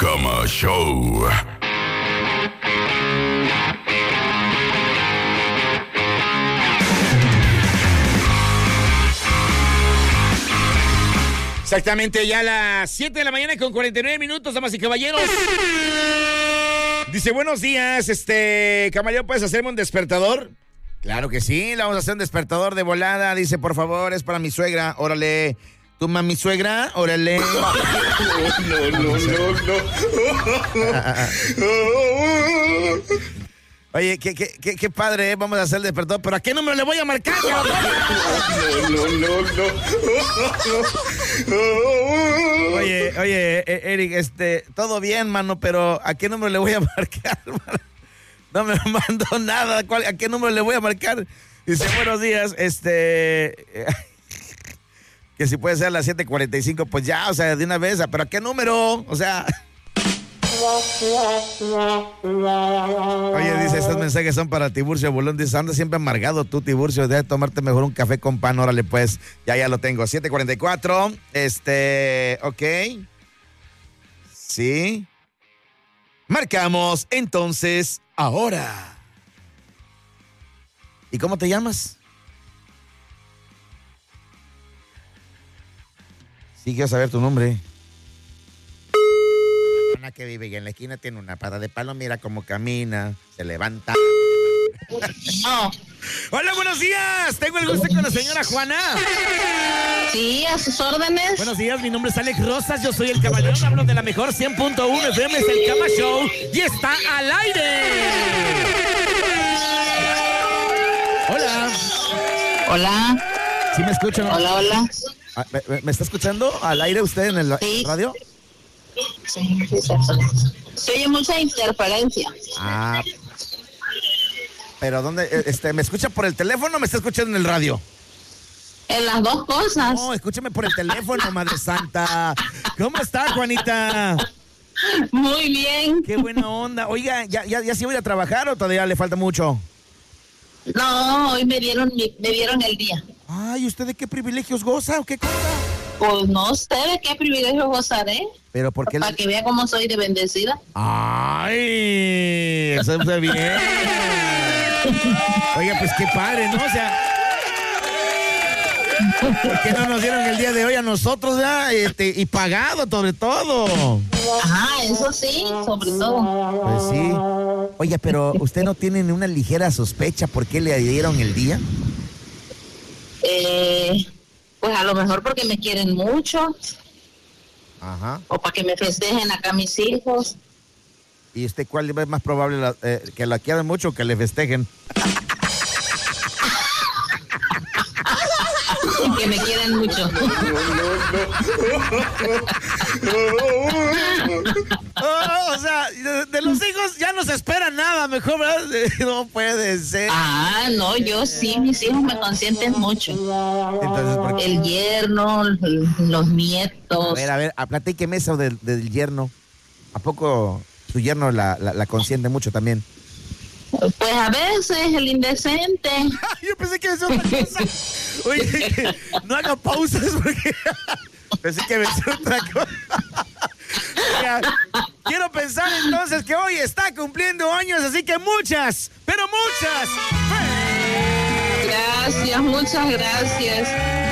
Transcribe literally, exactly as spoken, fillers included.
Cama Show. Exactamente, ya a las siete de la mañana con cuarenta y nueve minutos, damas y caballeros. Dice, buenos días, este, caballero, ¿puedes hacerme un despertador? Claro que sí, le vamos a hacer un despertador de volada. Dice, por favor, es para mi suegra, órale. ¿Tu mami suegra? Órale. No, no, no, no, no. Oye, qué, qué, qué, qué padre, ¿eh? Vamos a hacer el despertador, pero ¿a qué número le voy a marcar? No, no, no, no. Oye, oye, Eric, este, todo bien, mano, pero ¿a qué número le voy a marcar, mano? No me mandó nada, ¿cuál, ¿a qué número le voy a marcar? Dice, buenos días, este, que si puede ser a las siete cuarenta y cinco, pues ya, o sea, de una vez, pero ¿a qué número? O sea... Oye, dice, estos mensajes son para Tiburcio Bolón. Dice, anda siempre amargado tú, Tiburcio. Debe tomarte mejor un café con pan. Órale, pues. Ya, ya lo tengo. siete cuarenta y cuatro. Este, ok. Sí. Marcamos entonces ahora. ¿Y cómo te llamas? Sí, quiero saber tu nombre. Que vive en la esquina tiene una pata de palo, mira cómo camina, se levanta. No. Hola, buenos días. Tengo el gusto con la señora Juana. Sí, a sus órdenes. Buenos días, mi nombre es Alex Rosas, yo soy el caballero, hablo de la mejor cien punto uno F M, es el Cama Show y está al aire. Hola. Hola. ¿Sí me escuchan? Hola, hola. ¿Me, me está escuchando al aire usted en el sí. radio? Sí, sí, sí. Se oye mucha interferencia. Ah. Pero ¿dónde? Este, ¿me escucha por el teléfono o me está escuchando en el radio? En las dos cosas. No, escúchame por el teléfono, Madre Santa. ¿Cómo está, Juanita? Muy bien. Qué buena onda. Oiga, ¿ya, ya, ya sí voy a trabajar o todavía le falta mucho? No, hoy me dieron, me dieron el día. Ay, ¿usted de qué privilegios goza o qué cosa? Pues no sé de qué privilegio gozaré. Pero ¿por qué? Para le... que vea cómo soy de bendecida. Ay, eso está bien. Oiga, pues qué padre, ¿no? O sea, ¿por qué no nos dieron el día de hoy a nosotros, ya? Este, y pagado sobre todo. Ajá, eso sí, sobre todo. Pues sí. Oye, pero ¿usted no tiene ni una ligera sospecha por qué le dieron el día? Eh... Pues a lo mejor porque me quieren mucho. Ajá. O para que me festejen acá mis hijos. ¿Y usted cuál es más probable, la, eh, que la quieran mucho o que le festejen? Que me quieren mucho. Oh, o sea, de, de los hijos ya no se espera nada, mejor, ¿verdad? No puede ser. Ah, no, yo sí, mis hijos me consienten mucho. Entonces, ¿por qué? El yerno, los nietos. A ver, a ver, platíqueme eso del, del yerno. ¿A poco su yerno la, la, la consiente mucho también? Pues a veces el indecente. Yo pensé que eso era otra cosa. Oye, que no haga pausas porque pensé que me decía otra cosa. Oiga, quiero pensar entonces que hoy está cumpliendo años, así que muchas, pero muchas. Gracias, muchas gracias.